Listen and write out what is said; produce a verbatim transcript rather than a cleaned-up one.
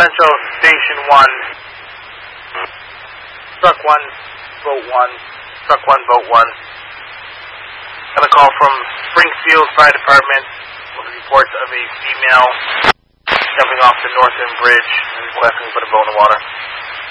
Central Station one. Truck one, boat one. Truck one, boat one. Got a call from Springfield Fire Department with reports of a female jumping off the North End Bridge and requesting to put a boat in the water.